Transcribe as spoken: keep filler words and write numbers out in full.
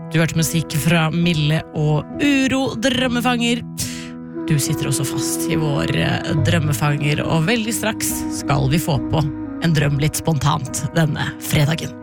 Du hørte musikk fra Mille og Uro, drømmefanger. Du sitter også fast i vår drømmefanger, og veldig straks skal vi få på en drøm litt spontant denne fredagen.